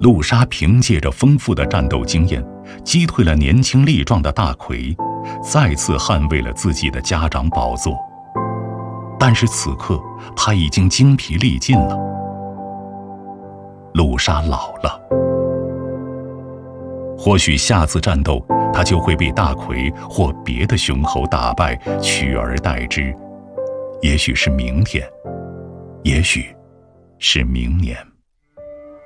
陆沙凭借着丰富的战斗经验，击退了年轻力壮的大魁，再次捍卫了自己的家长宝座。但是此刻他已经精疲力尽了，陆沙老了。或许下次战斗他就会被大魁或别的雄猴打败，取而代之。也许是明天，也许是明年。